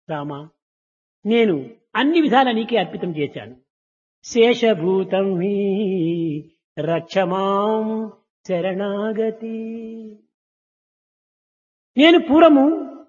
రామా, నేను అన్ని విధాలా నీకే అర్పితం చేశాను. శేషభూతం హి రక్షమాం శరణాగతి. నేను పూర్వము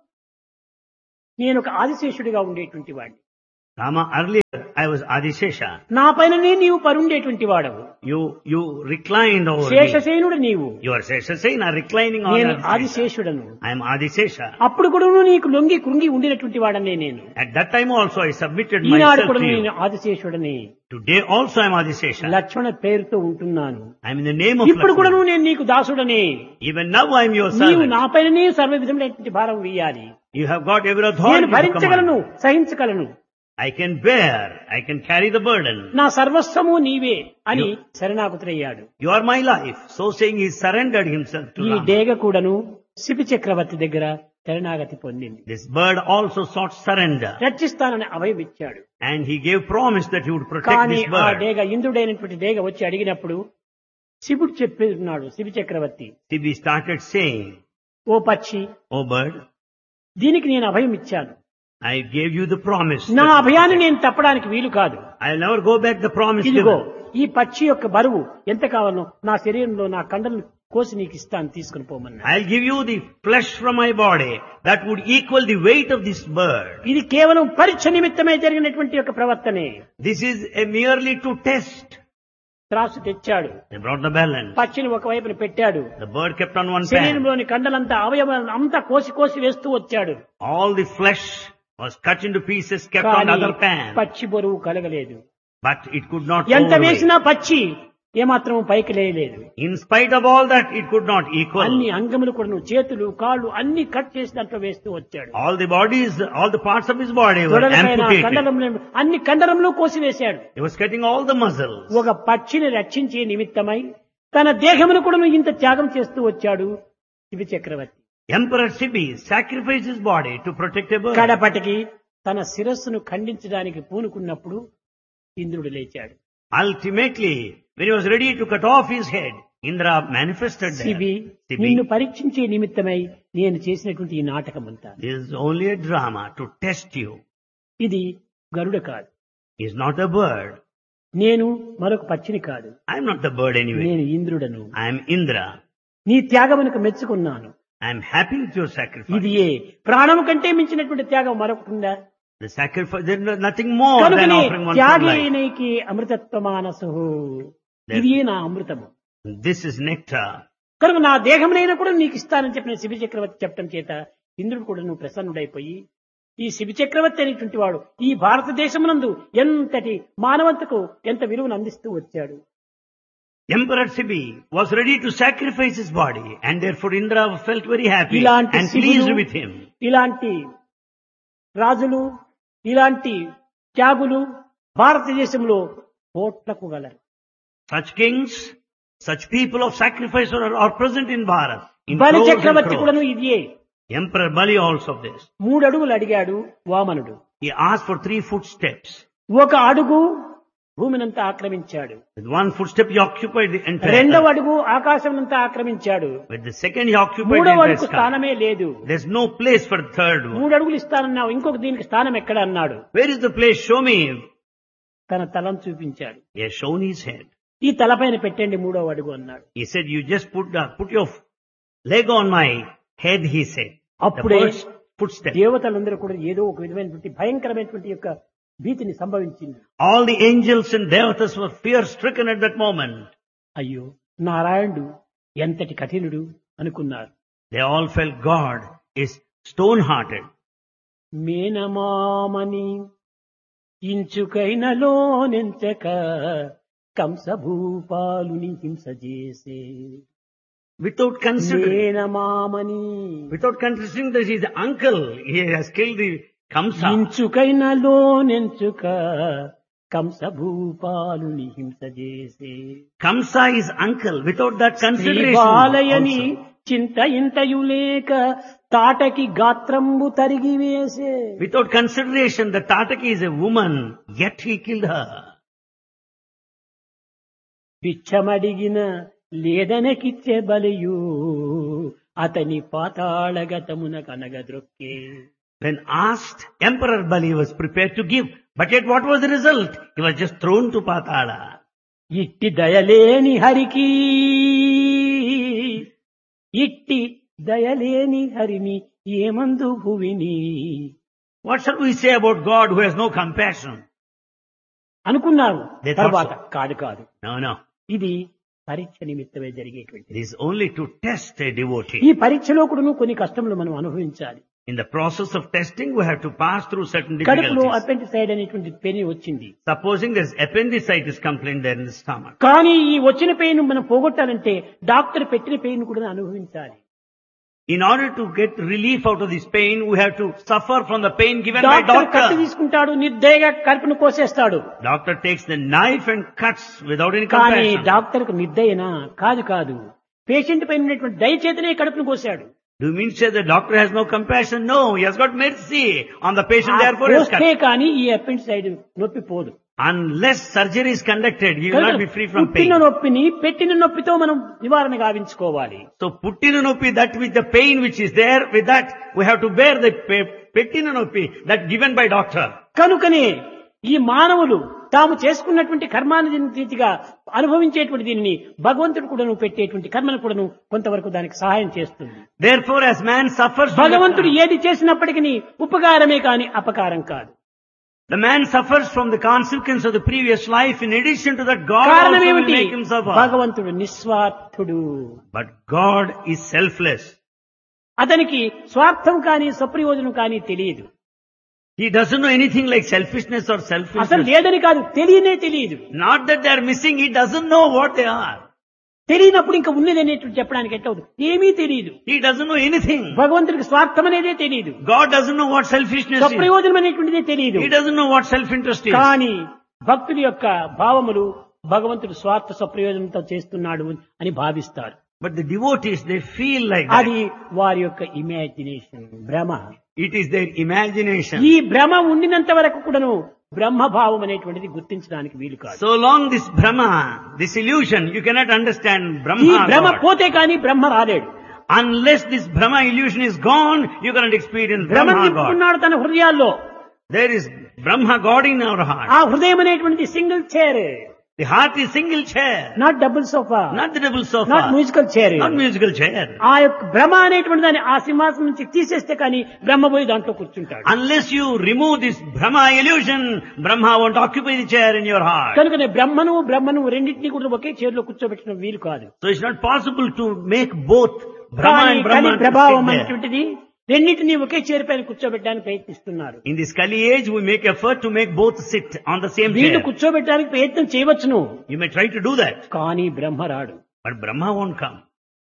నేను ఒక ఆదిశేషుడిగా ఉండేటువంటి వాడిని. Rama, earlier I was Adishesha. నా పైననే నీవు పరుండేటువంటి వాడవు. You reclined over me. శేషసేనుడు నీవు, You are Sheshasena reclining on నేను Adishesha. ఆదిశేషుడను. I am Adishesha. అప్పుడు కూడా నీకు లొంగి కృంగి ఉండినటువంటి వాడనే నేను. At that time also I submitted Eenadu myself కూడా to నేను you. ఆదిశేషుడని Today also I am Adishesha. లక్ష్మణ పేరుతో ఉంటున్నాను. I am in the name of ఇప్పుడు కూడా Lakshmana. నేను నీకు దాసుడనే. Even now I am your నీవు servant. నా పైననే సర్వ విధమైనటువంటి భారం వేయాలి. You have got every నేను authority to భరించగలను, command. సహించగలను. I can bear. I can carry the burden. నా సర్వస్వము నీవే అని శరణాగతుడయ్యాడు. You are my life. So saying, he surrendered himself to ఈ Rama. డేగ కూడాను శిపి చక్రవర్తి దగ్గర శరణాగతి పొందింది. This bird also sought surrender. రక్షిస్తానని అభయం ఇచ్చాడు. And he gave promise that he would protect కానీ this ఆ bird. డేగ ఇంద్రుడైనటువంటి డేగ వచ్చి అడిగినప్పుడు శివుడు చెప్పేస్తున్నాడు, శిబి చక్రవర్తి, Sibi started saying, ఓ పక్షి, "Oh bird, దీనికి నేను అభయం ఇచ్చాను. I gave you the promise. నా that you అభయాన్ని protect. నేను తప్పడానికి వీలు కాదు. I'll never go back the promise ఇదిగో given. ఈ పక్షి యొక్క బరువు ఎంత కావాలో నా శరీరంలో నా కండలను కోసి నీకు ఇస్తాను, తీసుకుని పోమన్నా. I'll give you the flesh from my body that would equal the weight of this bird. ఇది కేవలం పరీక్ష నిమిత్తమే జరిగినటువంటి యొక్క ప్రవర్తనే. This is a merely to test." త్రాసు తెచ్చాడు, They brought the balance. పక్షిని ఒకవైపున పెట్టాడు, The bird kept on one pan. శరీరంలోని కండలంతా అవయవాలను అంతా కోసి కోసి వేస్తూ వచ్చాడు. All the flesh was cut into pieces, kept on కానీ other pan. పక్షి బరువు కలగలేదు. But it could not ఎంత overweight. వేసినా పక్షి ఏమాత్రం పైకి లేయలేదు. In spite of all that, it could not equal. అన్ని అంగములు కూడా చేతులు కాళ్ళు అన్ని కట్ చేసి దాంట్లో వేస్తూ వచ్చాడు. All the bodies, all the parts of his body were తొడలపైన amputated. కండరములు అన్ని కండరములు కోసి వేశాడు. He was cutting all the muscles. ఒక పక్షిని రక్షించే నిమిత్తమై తన దేహమును కూడా ఇంత త్యాగం చేస్తూ వచ్చాడు శిబి చక్రవర్తి. Emperor Sibi sacrificed his body to protect a bird. కడపటికి తన శిరస్సును ఖండించడానికి పూనుకున్నప్పుడు ఇంద్రుడు లేచాడు. Ultimately, when he was ready to cut off his head, Indra manifested there. Shibi, Sibi, నిన్ను పరీక్షించే నిమిత్తమై నేను చేసినటువంటి ఈ నాటకమంతా this is only a drama to test you. ఇది గరుడ కాదు, He is not a bird. నేను మరొక పక్షిని కాదు, I am not the bird anyway. నేను ఇంద్రుడను. I am Indra. నీ త్యాగమునకు మెచ్చుకున్నాను. I am happy with your sacrifice. ఇది ఏ ప్రాణము కంటే మించినటువంటి త్యాగం మరొకటి ఉందా? The sacrifice, there is nothing more than కనుకనే offering one's life. త్యాగేనైకి అమృతత్వ మానసు, ఇది నా అమృతము. This is nectar. కనుక నా దేహమునైనా కూడా నీకు ఇస్తానని చెప్పిన శిబి చక్రవర్తి చెప్పడం చేత ఇంద్రుడు కూడా నువ్వు ప్రసన్నుడైపోయి ఈ శిబి చక్రవర్తి అనేటువంటి వాడు ఈ భారతదేశమునందు ఎంతటి మానవతకు ఎంత విలువను అందిస్తూ వచ్చాడు. Emperor Sibi was ready to sacrifice his body, and therefore Indra felt very happy ఇలాంటి and శివులు, pleased with him. ఇలాంటి రాజులు, ఇలాంటి త్యాగులు భారతదేశంలో కోట్లకు గలరు. Such kings, such people of sacrifice are present in Bharat. In బలి crores and చక్రవర్తి crores. కూడాను ఇదియే. Emperor Bali also of this. 3 అడుగులు అడిగాడు వామనుడు. He asked for 3 footsteps. ఒక అడుగు భూమినంతా ఆక్రమించాడు. With 1 footstep he occupied the entire రెండవ earth. అడుగు ఆకాశమంతా ఆక్రమించాడు. With the second he occupied the మూడవ entire అడుగు sky. స్థానమే లేదు. There's no place for the third one. 3 అడుగులు ఇస్తానన్నావు, ఇంకొక దీనికి స్థానం ఎక్కడ అన్నాడు. Where is the place? Show me. తన తలను చూపించాడు. He has shown his head. ఈ తలపైన పెట్టండి 3వ అడుగు అన్నాడు. He said, you just put your leg on my head, he said. The అప్పుడే first footstep. దేవతలందరూ కూడా ఏదో ఒక విధమైనటువంటి భయంకరమైనటువంటి యొక్క భీతిని సంభవించింది. All the angels and devatas were fear stricken at that moment. అయ్యో నారాయణుడు ఎంతటి కఠినుడు అనుకున్నారు. They all felt God is stone-hearted. మేనమామని ఇంచుకైనలో నెంచక కంసభూపాలుని హింస చేసే Without considering మేనమామని that he is the uncle, he has killed the Kamsa. ఇంచుకైనలో నెంచుక కంసభూపాలుని హింస చేసే Kamsa is uncle. Without that consideration శ్రీబాలయని also. చింత ఇంతయు లేక తాటకి గాత్రంబు తరిగి వేసే Without consideration, the Tataki is a woman, yet he killed her. భిక్షమడిగిన లేదనకిచ్చే బలియు అతని పాతాళగతమున కనగద్రొక్కే When asked, Emperor Bali was prepared to give. But yet what was the result? He was just thrown to Patala. ఇట్టి దయలేని హరికి ఇట్టి దయలేని హరిని ఏమందు భువిని What shall we say about God who has no compassion? అనుకున్నారు. They thought తర్వాత so. కాదు No. ఇది పరీక్ష నిమిత్తమే జరిగేటువంటి. It is only to test a devotee. ఈ పరీక్షలో కూడా కొన్ని కష్టములు మనం అనుభవించాలి. In the process of testing, we have to pass through certain కడుపులో difficulties. అపెండిసైడ్ అనేటువంటి పెయిన్ వచ్చింది. Supposing there is appendicitis complaint there in the stomach. కానీ ఈ వచ్చిన పెయిన్ మనం పోగొట్టాలంటే డాక్టర్ పెట్టిన పెయిన్ కూడా అనుభవించాలి. In order to get relief out of this pain, we have to suffer from the pain given by doctor కత్తి doctor. తీసుకుంటాడు, నిర్దయగా కడుపును కోసేస్తాడు. Doctor takes the knife and cuts without any కానీ compassion. డాక్టర్కు నిర్దయనా? కాదు. Patient పైన ఉన్నటువంటి దయచేతనే కడుపును కోసాడు. Do you mean to say the doctor has no compassion? No, he has got mercy on the patient, therefore he has కోస్తే cut. కానీ ఈ అపెండిసైడ్ నొప్పి పోదు. Unless surgery is conducted, he will not be free from పుట్టిన pain. నొప్పిని పెట్టిన నొప్పితో మనం నివారణ గావించుకోవాలి. So puttina noppi, that with the pain which is there, with that we have to bear the pettina noppi that given by doctor. కనుకనే ఈ మానవులు తాము చేసుకున్నటువంటి కర్మాన్ని రీతిగా అనుభవించేటువంటి దీనిని భగవంతుడు కూడాను పెట్టేటువంటి కర్మను కూడాను కొంతవరకు దానికి సహాయం చేస్తుంది. Therefore, as man suffers, from భగవంతుడు the, ఏది చేసినప్పటికీ ఉపకారమే కాని అపకారం కాదు. the man suffers from the consequence of the previous life. In addition to that, God కారణం also will ఏమిటి? make him suffer. భగవంతుడు నిస్వార్థుడు. But God is selfless. అతనికి స్వార్థం కానీ స్వప్రయోజనం కానీ తెలియదు. He doesn't know anything like selfishness or అసలు selfishness. లేదని కాదు, తెలియదు. Not that they are missing, he doesn't know what they are. తెలియనప్పుడు ఇంకా ఉన్నది అనేటువంటి చెప్పడానికి ఎట్లవుతుంది? ఏమీ తెలియదు. He doesn't know anything. భగవంతుడికి స్వార్థం అనేదే తెలియదు, God doesn't know what selfishness is. స్వప్రయోజనం అనేటువంటిదే తెలియదు. He doesn't know what self-interest is. కానీ భక్తుడి యొక్క భావములు భగవంతుడు స్వార్థ స్వప్రయోజనంతో చేస్తున్నాడు అని భావిస్తారు. But the devotees, they feel like that. అది వారి యొక్క ఇమాజినేషన్, భ్రమ. It is their imagination. ఈ భ్రమ ఉండినంత వరకు కూడాను బ్రహ్మభావం అనేటువంటిది గుర్తించడానికి వీలు కాదు. So long this Brahma, this illusion, you cannot understand ఈ Brahma భ్రమ God. పోతే కానీ బ్రహ్మ రాలేడు. Unless this Brahma illusion is gone, you cannot experience భ్రమ Brahma God. నింపుకున్నాడు తన హృదయాల్లో. There is Brahma God in our heart. ఆ హృదయం అనేటువంటి single chair, The heart is single chair, not double sofa, not the double sofa, not musical chair. not musical chair. ఆ యొక్క భ్రమ అనేటువంటి దాన్ని ఆ సింహాసనం నుంచి తీసేస్తే కానీ బ్రహ్మ పోయి దాంట్లో కూర్చుంటాడు. Unless you remove this Brahma illusion, Brahma won't occupy the chair in your heart. కనుకనే బ్రహ్మను రెండింటినీ కూడా ఒకే చైర్లో కూర్చోబెట్టడం వీలు కాదు. So it's not possible to make both Brahma కానీ and కలి Brahma to ప్రభావం sit there. అనేటువంటిది రెండింటినీ ఒకే చైర్ పైన కూర్చోబెట్టడానికి ప్రయత్నిస్తున్నారు. In this Kali age, we make effort to make both sit on the same వీళ్ళు chair. కూర్చోబెట్టడానికి ప్రయత్నం చేయవచ్చును, You may try to do that, కానీ బ్రహ్మ రాడు. but Brahma won't come.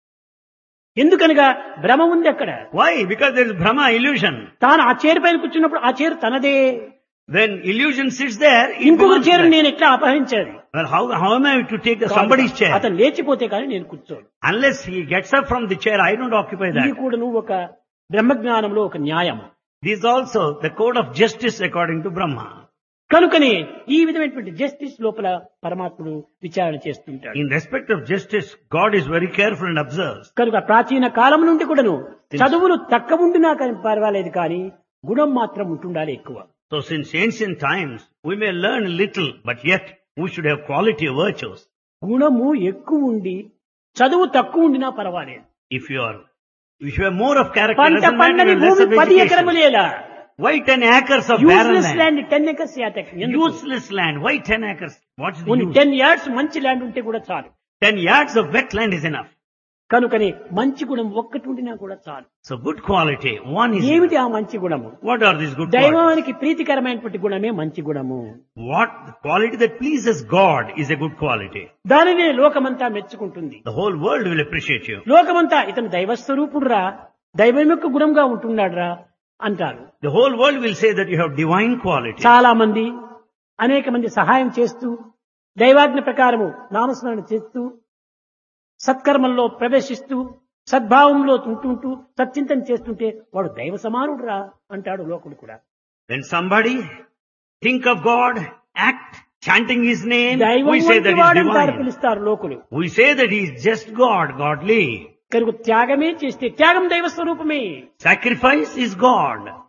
ఎందుకనగా భ్రమ ఉంది అక్కడ. Why? Because there is Brahma illusion. తాను ఆ చైర్ పైన కూర్చున్నప్పుడు ఆ చైర్ తనదే. When illusion sits there, it ఇంకొక belongs చైర్ there. నేను ఎట్లా అపహరించాలి? Well, how am I to take somebody's chair? అతను లేచిపోతే కానీ నేను కూర్చోను. Unless he gets up from the chair, I don't occupy ఇది that. కూడా నువ్వు ఒక బ్రహ్మజ్ఞానంలో ఒక న్యాయం. This is also the code of justice according to Brahma. కనుకనే ఈ విధమైనటువంటి జస్టిస్ లోపల పరమాత్ముడు విచారణ చేస్తుంటాడు. In respect of justice, God is very careful and observes. కనుక ప్రాచీన కాలం నుండి కూడాను చదువులు తక్కువ ఉండినా కానీ పర్వాలేదు, కానీ గుణం మాత్రం ఉంటుండాలి ఎక్కువ. So since ancient times, we may learn little, but yet we should have quality of virtues. గుణము ఎక్కువ ఉండి చదువు తక్కువ ఉండినా పర్వాలేదు. If you have more of character, పంట doesn't matter పండని you have less భూమి of 10 education. ఎకరములేలా, Why 10 acres of barren useless land? Land 10 acres యాతక్. Useless land. Why 10 acres? What's the use? 10 yards మంచి ల్యాండ్ ఉంటే కూడా చాలు. 10 yards of wet land is enough. కనుకనే మంచి గుణం ఒక్కటి ఉండినా కూడా చాలు. So good quality, one is ఏమిటి enough. ఆ మంచి గుణము? What are these good qualities? దైవానికి ప్రీతికరమైనటువంటి గుణమే మంచి గుణము. What the quality that pleases God is a good quality. దానినే లోకమంతా మెచ్చుకుంటుంది. The whole world will appreciate you. లోకమంతా ఇతను దైవస్వరూపుడురా, దైవం యొక్క గుణంగా ఉంటున్నాడురా అంటారు. The whole world will say that you have divine quality. చాలా మంది అనేక మంది సహాయం చేస్తూ దైవాజ్ఞ ప్రకారము నామస్మరణ చేస్తూ సత్కర్మల్లో ప్రవేశిస్తూ సద్భావంలో ఉంటుంటూ సత్చింతన చేస్తుంటే వాడు దైవ సమానుడురా అంటాడు లోకుడు కూడా. When somebody think of God, act chanting His name, దైవం we say that వంటి He వాడు is అంటారు, divine. పిలుస్తారు లోకులు. We say that He is just God, godly. కనుక త్యాగమే చేస్తే త్యాగం దైవ స్వరూపమే. Sacrifice is God.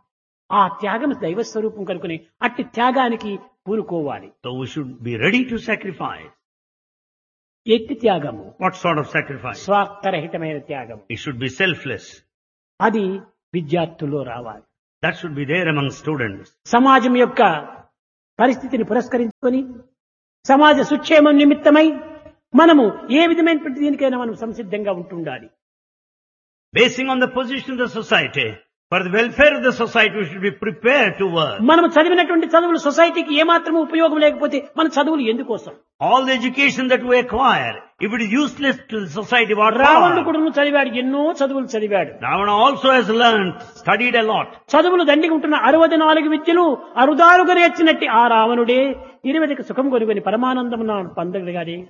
ఆ త్యాగం దైవ స్వరూపం కనుకొని అట్టి త్యాగానికి పూనుకోవాలి. So we should be ready to sacrifice. ఎట్టి త్యాగము? What sort of sacrifice? స్వార్థరహితమైన త్యాగం. It should be selfless. అది విద్యార్థుల్లో రావాలి. That should be there among students. సమాజం యొక్క పరిస్థితిని పురస్కరించుకొని సమాజ సుక్షేమం నిమిత్తమై మనము ఏ విధమైనటువంటి దీనికైనా మనం సంసిద్ధంగా ఉంటుండాలి. Basing on the position of the society, for the welfare of the society, we should be prepared to work. మనం చదివినటువంటి చదువులు సొసైటీకి ఏమాత్రం ఉపయోగం లేకపోతే మన చదువులు ఎందుకోసం? All the education that we acquire, if it is useless to the society, what రావణుడు for? కూడా చదివాడు, ఎన్నో చదువులు చదివాడు. Ravana also has learned, studied a lot. చదువులు దండిగా ఉంటున్న 64 విద్యలు అరుదారుగా నేర్చినట్టి ఆ రావణుడే 20కి సుఖం కొనుగొని పరమానందమున పొందగలిగాడే.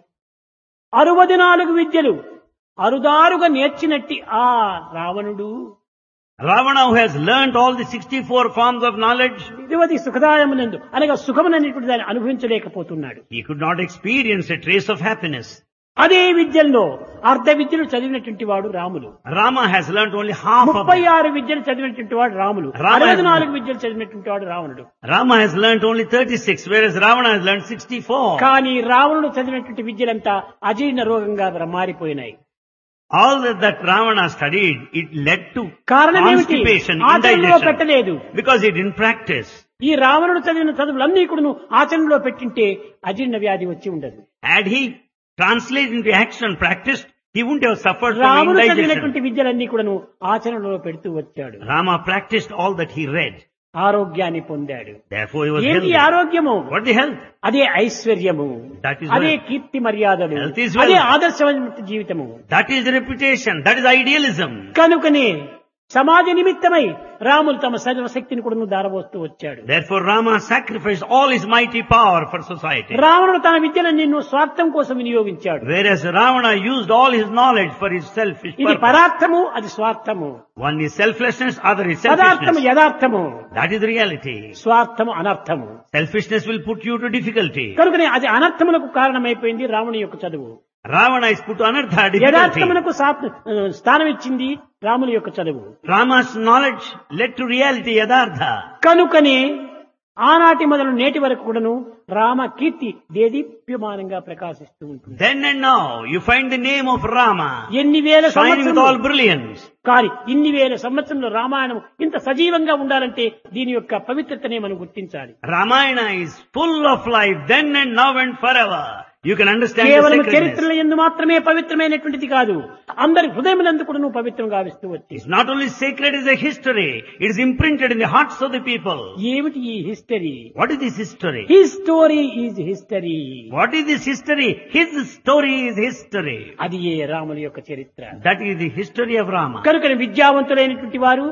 64 విద్యలు అరుదారుగా నేర్చినట్టి ఆ రావణుడు Ravana, who has learnt all the 64 forms of knowledge, 20 సుఖదాయమునందు అనగా సుఖముననేటువంటి దాన్ని అనుభవించలేకపోతున్నాడు. he could not experience a trace of happiness. అదే విద్యల్లో అర్ధ విద్యలు చదివినటువంటి వాడు Ramulu. Rama has learnt only half of them. 36 విద్యలు చదివినటువంటి వాడు రాములు. Rama has 64 విద్యలు చదివినటువంటి వాడు రావణుడు. Rama has learnt only 36, whereas Ravana has learnt 64. కానీ రావణుడు చదివినటువంటి విద్యలంతా అజీర్ణ రోగంగా మారిపోయినాయి. All that Ravana studied, it led to కారణం ఏమిటి? constipation, ఆచరణలో indigestion, పెట్టలేదు. because he didn't practice. ఈ రావణుడు చదివిన చదువులన్నీ కూడా ఆచరణలో పెట్టింటే అజీర్ణ వ్యాధి వచ్చి ఉండదు. Had he translated into action, practiced, he wouldn't have suffered from రాముడు indigestion. చదివినటువంటి విద్యలన్నీ కూడాను ఆచరణలో పెడుతూ వచ్చాడు. Rama practiced all that he read. ఆరోగ్యాన్ని పొందాడు. Therefore he was ఏంటి healthy. ఆరోగ్యము? What the health? అదే ఐశ్వర్యము, That is అదే wealth. కీర్తి మర్యాదలు, Health is wealth. అదే ఆదర్శమైన జీవితము. That is reputation. That is idealism. కనుకనే సమాజ నిమిత్తమై రాములు తమ సర్వశక్తిని కూడా దారబోస్తూ వచ్చాడు. Therefore Rama sacrificed all his mighty power for society. రావణుడు తన విద్యను నిన్ను స్వార్థం కోసం వినియోగించాడు. Whereas Ravana used all his knowledge for his selfish ఇది purpose. పరార్థము, అది స్వార్థము. One is selflessness, other is పదార్థము selfishness. యథార్థము, That is the reality. స్వార్థము అనర్థము. Selfishness will put you to difficulty. కనుకనే అది అనర్థములకు కారణమైపోయింది రాముని యొక్క చదువు. Ravana is put to anartha, difficulty. యథార్థమునకు స్థానం ఇచ్చింది రాముని యొక్క చదువు. Rama's knowledge led to reality, yadartha. కనుకనే ఆనాటి మొదలు నేటి వరకు కూడాను రామ కీర్తి దేదీప్యమానంగా ప్రకాశిస్తూ ఉంటుంది. Then and now, you find the name of Rama ఎన్ని వేల shining with all సంవత్సరాలు brilliance. కానీ ఇన్ని వేల సంవత్సరంలో రామాయణం ఇంత సజీవంగా ఉండాలంటే దీని యొక్క పవిత్రతనే మనం గుర్తించాలి. Ramayana is full of life, then and now and forever. You can understand the కేవలం sacredness. చరిత్రల యందు మాత్రమే పవిత్రమైనటువంటిది కాదు, అందరి హృదయములందు కూడా నువ్వు పవిత్రం గావిస్తూ వచ్చి. It's not only sacred as a history, it is imprinted in the hearts of the people. ఏమిటి ఈ history? What is this history? His story is history. What is this history? His story is history. అది ఏ రాముని యొక్క చరిత్ర. That is the history of Rama. కనుక విద్యావంతులైనటువంటి వారు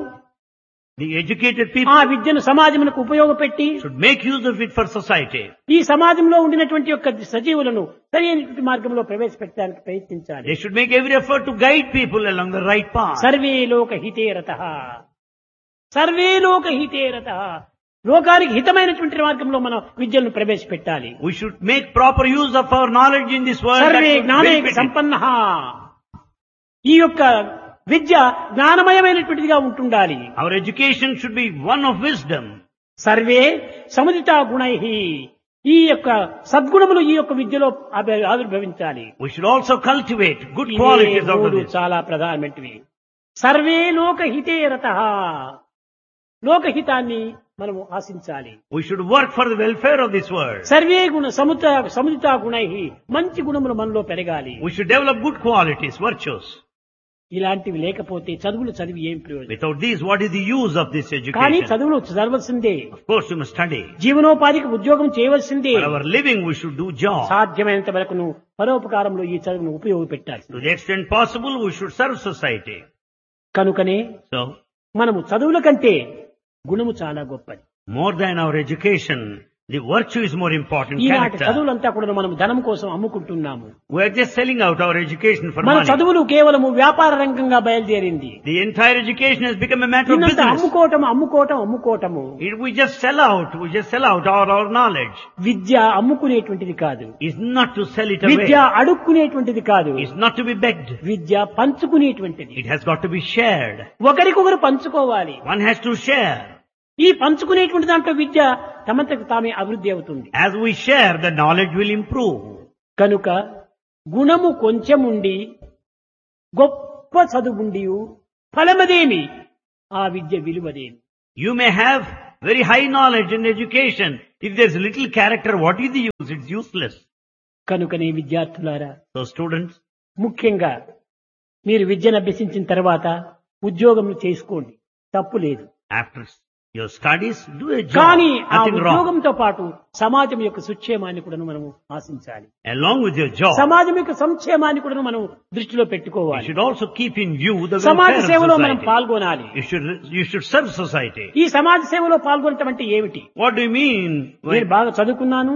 The educated ఆ people విద్యను సమాజమునకు ఉపయోగపెట్టి should make use of it for society. ఈ సమాజంలో ఉండినటువంటి యొక్క సజీవులను సరైనటువంటి మార్గంలో ప్రవేశపెట్టడానికి ప్రయత్నించాలి. They should make every effort to guide people along the right path. Survey లోక హితేరతః, సర్వే లోక హితేరతః. లోకానికి హితమైనటువంటి మార్గంలో మనం విద్యలను ప్రవేశపెట్టాలి. We should make proper use of our knowledge in this world. Survey that would జ్ఞానే benefit it. సంపన్నః. ఈ యొక్క విద్య జ్ఞానమయమైనటువంటిదిగా ఉంటుండాలి. Our education should be one of wisdom. Survey సముదిత గుణైః. ఈ యొక్క సద్గుణములు ఈ యొక్క విద్యలో ఆవిర్భవించాలి. We should also cultivate good ఇవే qualities out of మూడు this. చాలా ప్రధానమైనవి. సర్వే లోకహితే రతః. లోకహితాన్ని మనము ఆశించాలి. We should work for the welfare of this world. Survey గుణ సముదిత గుణైః. మంచి గుణములు మనలో పెరగాలి. We should develop good qualities, virtues. ఇలాంటివి లేకపోతే చదువులు చదివి ఏం ప్రయోజనం? Without these, what is the use of this కానీ education? చదువులు చదవలసిందే. Of course, you must study. జీవనోపాధికి ఉద్యోగం చేయవలసిందే. For our living, we should do job. సాధ్యమైనంత వరకు పరోపకారంలో ఈ చదువును ఉపయోగపెట్టాలి. To the extent possible, we should serve society. కనుకనే So, మనము చదువుల కంటే గుణము చాలా గొప్పది. more than our education, the virtue is more important. ఈనాటి Character. చదువులంతా కూడా మనం ధనం కోసం అమ్ముకుంటున్నాము. We are just selling out our education for మన money. చదువులు కేవలము వ్యాపార రంగంగా బయలుదేరింది. The entire education has become a matter of దీనంతా business. అమ్ముకోవటము. We just sell out our knowledge. విద్య అమ్ముకునేటువంటిది కాదు. It's not to sell it Vidya away. అడుక్కునేటువంటిది కాదు. It's not to be begged. Vidya పంచుకునేటువంటిది. It has got to be shared. ఒకరికొకరు పంచుకోవాలి. One has to share. ఈ పంచుకునేటువంటి దాంట్లో విద్య తమంతకు తామే అభివృద్ధి అవుతుంది. As we share, the knowledge will improve. కనుక గుణము కొంచెముండి గొప్ప చదువుండి ఫలమదేమి, ఆ విద్య విలువదేమి. You may have very high knowledge and education. If there's little character, what is the use? It's useless. కనుకనే విద్యార్థులారా, So students, ముఖ్యంగా మీరు విద్యను అభ్యసించిన తర్వాత ఉద్యోగం చేసుకోండి, తప్పు లేదు. after your studies, do a job. కానీ ఆ Nothing wrong. ఉద్యోగంతో పాటు సమాజం యొక్క సుక్షేమాన్ని కూడా మనము ఆశించాలి. Along with your job, సమాజం యొక్క సంక్షేమాన్ని కూడా మనం దృష్టిలో you పెట్టుకోవాలి. should also keep in view the సమాజ welfare of సేవలో మనం society. పాల్గొనాలి. You should serve society. ఈ సమాజ సేవలో పాల్గొనటం అంటే ఏమిటి? What do you mean? నేను బాగా చదువుకున్నాను,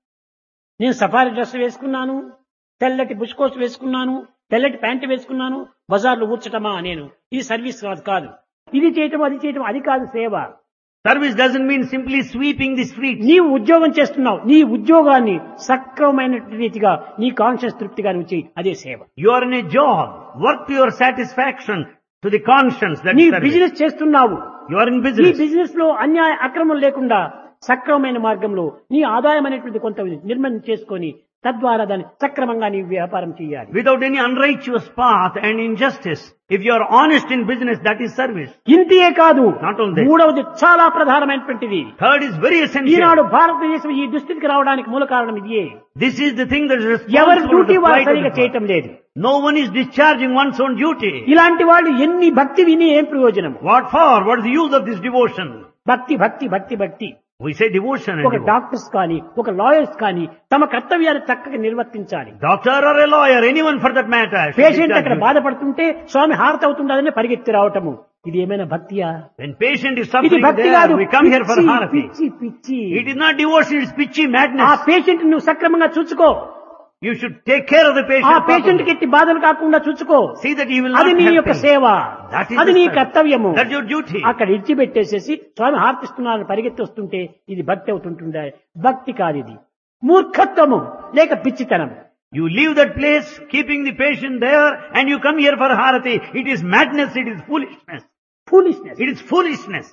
నేను సఫారీ డ్రెస్ వేసుకున్నాను, తెల్లటి బుష్కోస్ వేసుకున్నాను, తెల్లటి ప్యాంటు వేసుకున్నాను, బజార్లో ఊడ్చటమా నేను? ఈ సర్వీస్ కాదు. ఇది చేయటం అది చేయటం అది కాదు సేవ. Service doesn't mean simply sweeping the streets. నీవు ఉద్యోగం చేస్తున్నావు, నీ ఉద్యోగాన్ని సక్రమమైన రీతిగా నీ కాన్షియస్ తృప్తిగా నువ్వు చేయి, అదే సేవ. You are in a job. Work to your satisfaction, to the conscience. That's నీ service. బిజినెస్ చేస్తున్నావు, You are in ఈ business. బిజినెస్ లో అన్యాయ అక్రమం లేకుండా సక్రమమైన మార్గంలో నీ ఆదాయం అనేటువంటి కొంత నిర్మాణం చేసుకొని తద్వారా దాన్ని సక్రమంగా నీ వ్యాపారం చేయాలి. Without any unrighteous path and injustice. If you are honest in business, that is service. ఇంతే కాదు, Not only this. మూడవది చాలా ప్రధానమైనటువంటిది. Third is very essential. ఈనాడు భారతదేశం ఈ దుస్థితికి రావడానికి మూల కారణం ఇదే. This is the thing that is ఎవరి responsible డ్యూటీ for the వారు plight of సరిగా the చేయటం poor. లేదు. No one is discharging one's own duty. ఇలాంటి వాళ్ళు ఎన్ని భక్తి విని ఏం ప్రయోజనం? What for? What is the use of this devotion? భక్తి భక్తి భక్తి భక్తి. We say devotion and ఒక devotion. డాక్టర్స్ కానీ ఒక లాయర్స్ కానీ తమ కర్తవ్యాన్ని చక్కగా నిర్వర్తించాలి. Doctor or a lawyer, anyone for that matter. should patient discharge అక్కడ duty. బాధపడుతుంటే స్వామి హారతి అవుతుండదని పరిగెత్తి రావటము, ఇది ఏమైనా భక్తియా? When patient is ఇది suffering భక్తి there, కాదు, we come here for పిచ్చి, harati. పిచ్చి పిచ్చి. It is not devotion, it is pitchy ఆ madness. పేషెంట్ నువ్వు సక్రమంగా చూసుకో, You should take care of the ఆ patient పేషెంట్ కి properly. ఎట్టి బాధలు కాకుండా చూసుకో. See that he will అది not నీ help యొక్క him. సేవ, That is అది the నీ service. కర్తవ్యము. That's your duty. అక్కడ ఇడిచిపెట్టేసేసి స్వామి హార్తిస్తున్నారని పరిగెత్తి వస్తుంటే ఇది భక్తి అవుతుంటుండే. భక్తి కాదు, ఇది మూర్ఖత్వము లేక పిచ్చితనం. You leave that place, keeping the patient there, and you come here for harati. It is madness, it is foolishness. Foolishness. It is foolishness.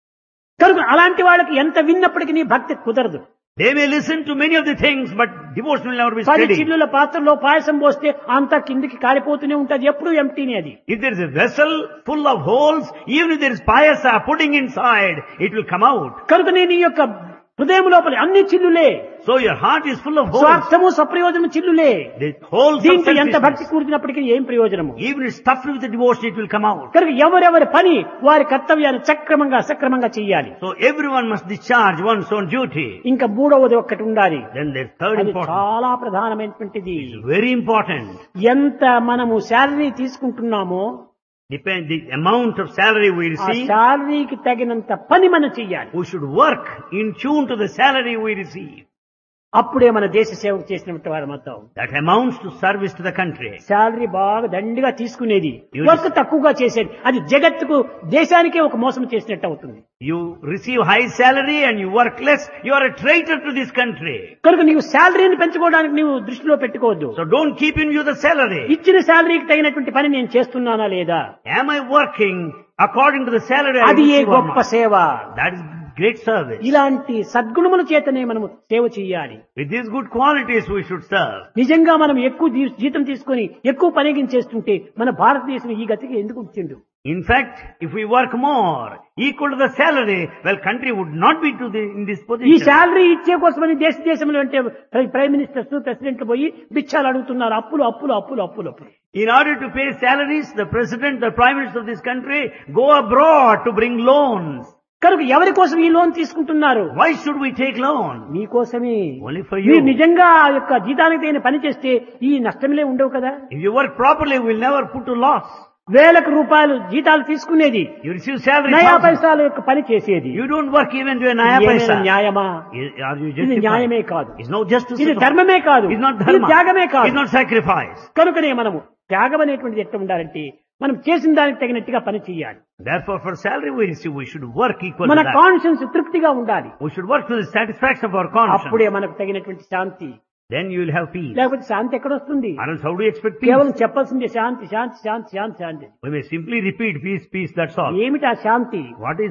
కనుక అలాంటి వాళ్ళకి ఎంత విన్నప్పటికీ నీ భక్తి కుదరదు. They may listen to many of the things, but devotion will never be 10 steady. చిల్లుల పాత్రలో పాయసం పోస్తే అంతా కిందికి కాలిపోతూనే ఉంటది, ఎప్పుడు ఎంటీనే అది. If there is a vessel full of holes, even if there is payasa pudding inside, it will come out. కనుక నీ యొక్క హృదయం లోపల అన్ని చిల్లులే, So your heart is full of holes. స్వార్థము సప్రయోజనము చిల్లులే. The holes of దీంట్లో ఎంత భక్తి selfishness. కూర్చున్నప్పటికీ ఏం ప్రయోజనము? Even if it's stuffed with the devotion, it will come out. కనుక ఎవరెవరి పని వారి కర్తవ్యాన్ని సక్రమంగా చెయ్యాలి. So everyone must discharge one's own duty. ఇంకా మూడవది ఒక్కటి ఉండాలి, Then there's third అది important. చాలా ప్రధానమైనటువంటిది. Very important. ఎంత మనము salary తీసుకుంటున్నామో Depend the amount of salary we ఆ receive. శాలరీకి తగినంత పని మనం చెయ్యాలి. We should work in tune to the salary we receive. అప్పుడే మన దేశ సేవ చేసినట్టు వారు మొత్తం. That amounts to service to the country. Salary బాగా దండిగా తీసుకునేది, You వర్క్ తక్కువగా చేసేది, అది జగత్తుకు దేశానికే ఒక మోసం చేసినట్టు అవుతుంది. You receive high salary and you work less, you are a traitor to this country. కనుక నీవు శాలరీని పెంచుకోవడానికి నీవు దృష్టిలో పెట్టుకోవద్దు. So don't keep in view the salary. ఇచ్చిన శాలరీకి తగినటువంటి పని నేను చేస్తున్నానా లేదా, Am I working according to the salary I అది ఏ receive or గొప్ప not? సేవ. That is great service. ఇలాంటి సద్గుణముల చేతనే మనము సేవ చేయాలి. With these good qualities we should serve. నిజంగా మనం ఎక్కువ జీతం తీసుకొని ఎక్కువ పనిగించేస్తుంటే మన భారతదేశం ఈ గతికి ఎందుకు వచ్చిండు? In fact, if we work more, equal to the salary, well, country would not be in this ఈ position. శాలరీ ఇచ్చే కోసమని దేశంలో అంటే ప్రైమ్ మినిస్టర్స్ ప్రెసిడెంట్లు పోయి భిక్షాలు అడుగుతున్నారు, అప్పులు అప్పులు అప్పులు అప్పులు అప్పులు. In order to pay salaries, the president, the prime minister of this country go abroad to bring loans. కనుక ఎవరి కోసం ఈ లోన్ తీసుకుంటున్నారు? Why should we take loan? మీకోసమే. Only for మీరు you. నిజంగా ఆ యొక్క జీతానికి తగిన పని చేస్తే ఈ నష్టంలే ఉండవు కదా. If you work properly, we will never put to loss. వేలకు రూపాయలు జీతాలు తీసుకునేది, You receive salary. నయా thousands. పైసల యొక్క పని చేసేది. You don't work even to a naya ఏమైనా paisa. న్యాయమా? Are you ఇది న్యాయమే justified? కాదు, It's no justice. ఇది at all. ధర్మమే కాదు, It's not ఇది dharma. త్యాగమే It's కాదు. not sacrifice. కనుకనే మనము త్యాగం అనేటువంటిది ఎట్లా ఉండాలంటే మనం చేసిన దానికి తగినట్టుగా పని చేయాలి. Therefore, for salary we receive, we should work equal మన to that. కాన్షియన్స్ తృప్తిగా ఉండాలి. We should work to the satisfaction of our conscience. అప్పుడే మనకు తగినటువంటి శాంతి. Then you will have peace. లేకపోతే శాంతి ఎక్కడ వస్తుంది? Or else how do you expect peace? కేవలం చెప్పాల్సిందే శాంతి శాంతి శాంతి శాంతి శాంతి. We may simply repeat peace, peace, that's all. ఏమిటి ఆ శాంతి? What is that?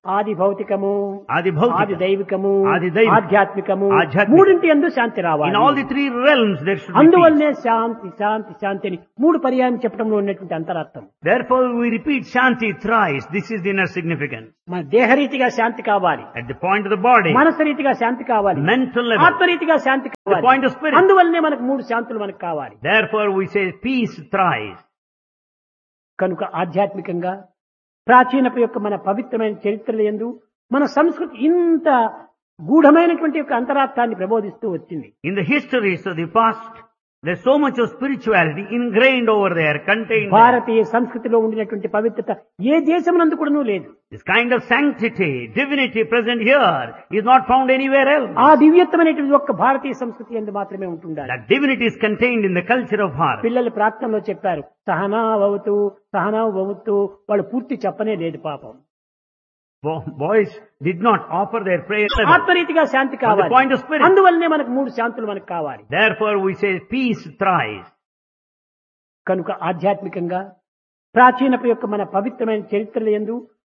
ఆది భౌతికము, Adi Bhautika, ఆది దైవికము, ఆది దైవికము, ఆధ్యాత్మికము, ఆధ్యాత్మికము. మూడింటి యందు శాంతి in రావాలి. all the three realms there should be peace. అందువల్లనే శాంతి శాంతి శాంతి అని మూడు పర్యాయం చెప్పడంలో ఉన్నటువంటి అంతరార్థం. Therefore we repeat Shanti thrice. This is the inner significance. మన దేహరీతిగా శాంతి కావాలి, At the point of the body, మనసు రీతిగా శాంతి కావాలి, mental level. ఆత్మరీతిగా Shanti The point కావాలి. of spirit. అందువల్లనే మనకు మూడు శాంతులు మనకు కావాలి. Therefore we say peace thrice. కనుక ఆధ్యాత్మికంగా ప్రాచీనపు యొక్క మన పవిత్రమైన చరిత్రల యందు మన సంస్కృతి ఇంత గూఢమైనటువంటి యొక్క అంతరార్థాన్ని ప్రబోధిస్తూ వచ్చింది. In the histories of the past, there's so much of spirituality ingrained over there, contained there. భారతీయ సంస్కృతిలో ఉండినటువంటి పవిత్రత ఏ దేశమునందు కూడాను లేదు. This kind of sanctity, divinity present here is not found anywhere else. ఆ దివ్యత్వమైనటువంటి ఒక్క భారతీయ సంస్కృతి యందు మాత్రమే ఉంటుండాలి. That divinity is contained in the culture of Bharat. పిల్లలు ప్రార్థనలో చెప్పారు, సహనావతు సహనావతు, వాళ్ళు పూర్తి చెప్పనే లేదు పాపం. Boys did not offer their prayer. ఆత్మరీతిగా Shanti On the కావాలి. point of spirit. అందువల్లనే మనకు మూడు శాంతులు మనకు కావాలి. Therefore we say peace thrice. కనుక ఆధ్యాత్మికంగా ప్రాచీనపు యొక్క మన పవిత్రమైన చరిత్రల యందు